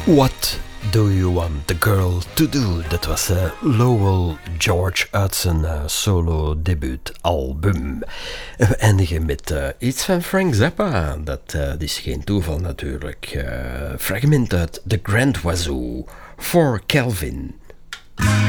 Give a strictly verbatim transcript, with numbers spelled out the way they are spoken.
What do you want the girl to do? Dat was uh, Lowell George uit zijn uh, solo debuutalbum. En we eindigen met uh, iets van Frank Zappa. Dat uh, is geen toeval natuurlijk. Uh, fragment uit The Grand Wazoo voor Calvin.